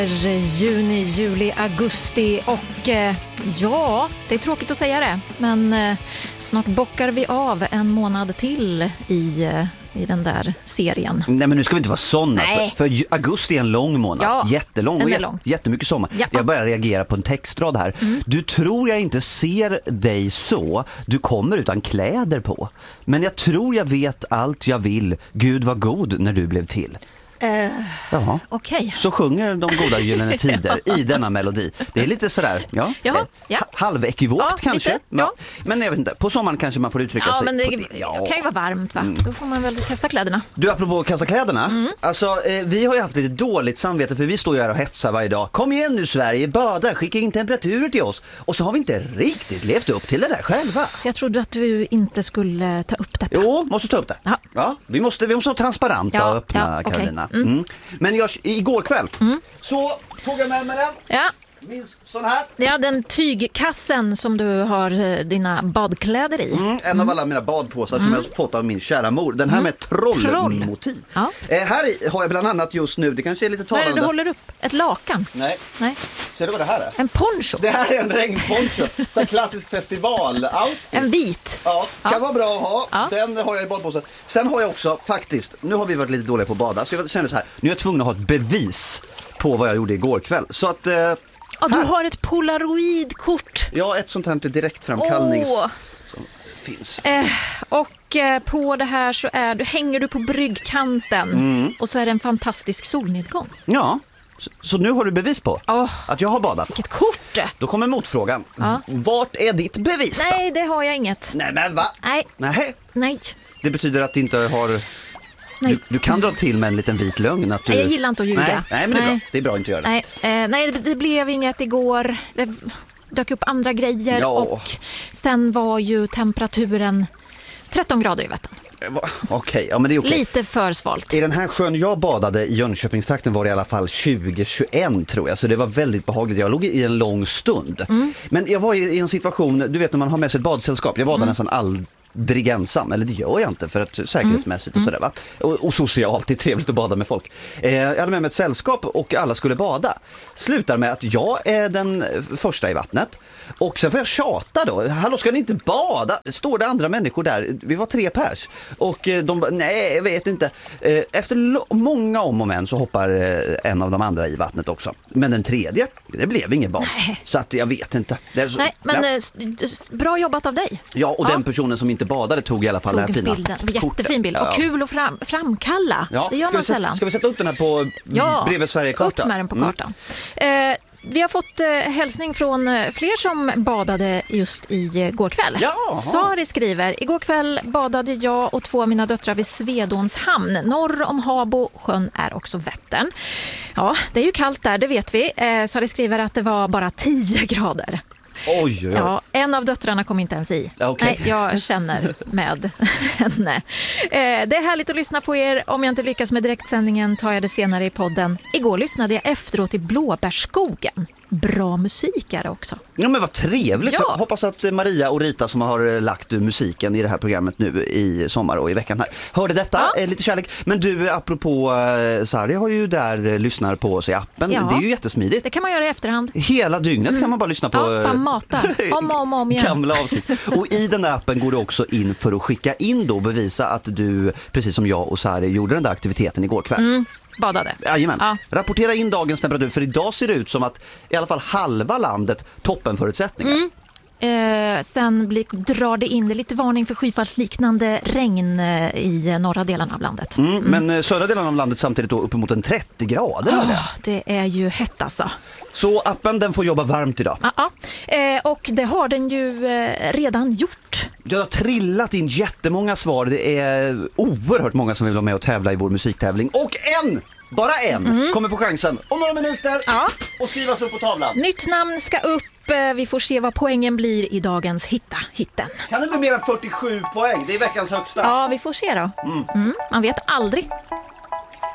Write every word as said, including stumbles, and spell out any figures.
Juni, juli, augusti och eh, ja, det är tråkigt att säga det, men eh, snart bockar vi av en månad till i, eh, i den där serien. Nej, men nu ska vi inte vara sådana, för, för augusti är en lång månad, ja, jättelång och jät- lång. jättemycket sommar. Ja. Jag börjar reagera på en textrad här. Mm. Du tror jag inte ser dig så, du kommer utan kläder på, men jag tror jag vet allt jag vill, Gud var god när du blev till. Uh, Jaha. Okay. Så sjunger de goda gyllene tider i denna melodi. Det är lite sådär, ja, Jaha, eh, ja. halvekivokt ja, kanske. Lite, ja. Ja. Men jag vet inte, på sommaren kanske man får uttrycka ja, sig. Men det, på det. Ja, kan ju vara varmt, va? Mm. Då får man väl kasta kläderna. Du, apropå att kasta kläderna, mm. alltså eh, vi har ju haft lite dåligt samvete, för vi står ju här och hetsar varje dag. Kom igen nu Sverige, bada, skicka in temperaturer till oss. Och så har vi inte riktigt levt upp till det där själva. Jag trodde att du inte skulle ta upp detta. Jo, måste ta upp det. Ja. Ja, vi måste, vi måste vara transparenta ja, och öppna, ja, Carolina. okay. mm. Mm. Men jag, igår kväll mm. så tog jag med mig den. Ja. Minns sån här. Ja, den tygkassen som du har dina badkläder i. Mm, en mm. av alla mina badpåsar mm. som jag har fått av min kära mor. Den här mm. med trollmotiv. Troll. Ja. Eh, här i har jag bland annat just nu, det kanske är lite talande. Vad är det du håller upp? Ett lakan? Nej. Nej. Ser du vad det här är? En poncho. Det här är en regnponcho. Så en klassisk festival-outfit. En vit. Ja, kan ja. vara bra att ha. Ja. Den har jag i badpåsen. Sen har jag också faktiskt, nu har vi varit lite dåliga på att bada, så jag känner så här, nu är jag tvungen att ha ett bevis på vad jag gjorde igår kväll. Så att... Eh, ja, du har ett polaroidkort. Ja, ett sånt här direktframkallnings... Oh. som finns. Eh, och eh, på det här så är du, hänger du på bryggkanten mm. och så är det en fantastisk solnedgång. Ja, så, så nu har du bevis på oh. att jag har badat. Vilket kort! Då kommer motfrågan. Ja. Vart är ditt bevis då? Nej, det har jag inget. Nej, men va? Nej. Nej. Nej. Det betyder att det inte har... Du, du kan dra till med en liten vit lögn att du... Nej, jag gillar inte att ljuga. Nej, nej men det är nej. bra. Det är bra att inte göra det. Nej, eh, nej det, det blev inget igår. Det dök upp andra grejer ja. och sen var ju temperaturen tretton grader i Vättern. Okej, okay. ja, men det är okej. Lite för svalt. I den här sjön jag badade i Jönköpingstrakten var det i alla fall tjugo tjugoett tror jag. Så det var väldigt behagligt. Jag låg i en lång stund. Mm. Men jag var i en situation, du vet när man har med sig ett badsällskap. Jag badade mm. nästan all... aldrig ensam, eller det gör jag inte för att säkerhetsmässigt mm. och sådär va. Och, och socialt, det är trevligt att bada med folk. Eh, jag hade med mig ett sällskap och alla skulle bada. Slutar med att jag är den första i vattnet och sen får jag tjata då. Hallå, ska ni inte bada? Står det andra människor där? Vi var tre pers och de bara, nej jag vet inte. Eh, efter lo- många om och men så hoppar eh, en av de andra i vattnet också. Men den tredje, det blev ingen bad. Nej. Så att jag vet inte. Det är så, nej, men ja. eh, bra jobbat av dig. Ja, och ja. den personen som inte badade tog i alla fall tog det här fina bilden. Jättefin bild. Ja. Och kul att fram, framkalla. Ja. Det gör ska man sätta, sällan. Ska vi sätta upp den här på ja. bredvid Sverige-kartan? Upp med den på kartan. Mm. Eh, vi har fått eh, hälsning från eh, fler som badade just i eh, går kväll. Jaha. Sari skriver, igår kväll badade jag och två av mina döttrar vid Svedåns hamn. Norr om Habo, sjön är också Vättern. Ja, det är ju kallt där, det vet vi. Eh, Sari skriver att det var bara tio grader. Oj, oj, oj. Ja, en av döttrarna kom inte ens i. Okay. Nej, jag känner med henne. Eh, det är härligt att lyssna på er. Om jag inte lyckas med direktsändningen tar jag det senare i podden. Igår lyssnade jag efteråt i Blåbärsskogen. Bra musik är det också. Ja, men vad trevligt. Ja. Hoppas att Maria och Rita som har lagt musiken i det här programmet nu i sommar och i veckan här hörde detta, ja. eh, lite kärlek. Men du, apropå eh, Sari har ju där eh, lyssnar på oss i appen. Ja. Det är ju jättesmidigt. Det kan man göra i efterhand. Hela dygnet mm. kan man bara lyssna på ja, bara mata. Om och om, om igen. Gamla avsnitt. Och i den där appen går du också in för att skicka in då och bevisa att du, precis som jag och Sari, gjorde den där aktiviteten igår kväll. Mm. Badade. Jajamän. Ja. Rapportera in dagens temperatur, för idag ser det ut som att i alla fall halva landet toppenförutsättningar. Mm. Eh, sen blir, drar det in det lite varning för skyfallsliknande regn eh, i norra delen av landet. Mm, mm. Men eh, södra delen av landet samtidigt då uppemot en trettio grader. Oh, det är ju hett alltså. Så appen den får jobba varmt idag. Ja, ja. Eh, och det har den ju eh, redan gjort. Det har trillat in jättemånga svar. Det är oerhört många som vill vara med och tävla i vår musiktävling. Och en! Bara en mm. kommer få chansen om några minuter ja. och skrivas upp på tavlan. Nytt namn ska upp. Vi får se vad poängen blir i dagens hitta hitten. Kan det bli mer än fyrtiosju poäng? Det är veckans högsta. Ja, vi får se då. Mm. Mm. Man vet aldrig.